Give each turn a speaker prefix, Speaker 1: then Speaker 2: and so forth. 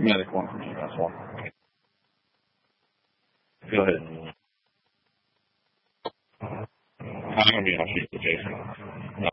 Speaker 1: Medic one for me, that's one. Go ahead. I'm going to be honest with you, Jason.